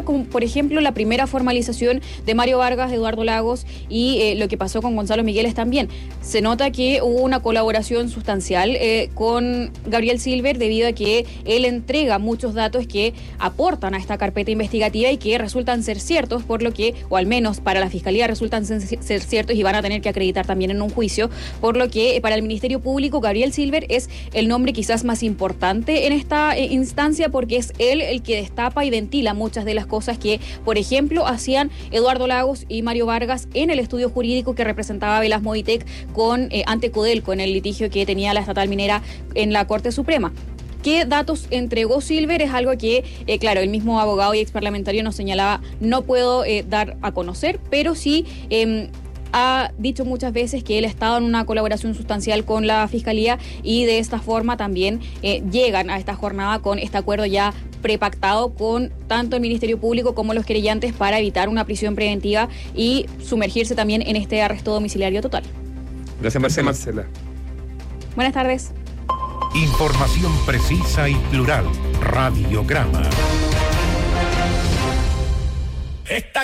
como por ejemplo la primera formalización de Mario Vargas, Eduardo Lagos y lo que pasó con Gonzalo Migueles también. Se nota que hubo una colaboración sustancial con Gabriel Silver debido a que él entrega muchos datos que aportan a esta carpeta investigativa y que resultan ser ciertos, por lo que, o al menos para la Fiscalía resultan ser ciertos y van a tener que acreditar también en un juicio, por lo que para el Ministerio Público Gabriel Silver es el nombre quizás más importante en esta instancia, porque es él el que destapa y ventila muchas de las cosas que, por ejemplo, hacían Eduardo Lagos y Mario Vargas en el estudio jurídico que representaba Velas Movitec ante Codelco en el litigio que tenía la estatal minera en la Corte Suprema. ¿Qué datos entregó Silver? Es algo que, claro, el mismo abogado y exparlamentario nos señalaba, no puedo dar a conocer, pero sí ha dicho muchas veces que él ha estado en una colaboración sustancial con la Fiscalía y de esta forma también llegan a esta jornada con este acuerdo ya prepactado con tanto el Ministerio Público como los querellantes para evitar una prisión preventiva y sumergirse también en este arresto domiciliario total. Gracias, Marcela. Buenas tardes. Información precisa y plural. Radiograma. Esta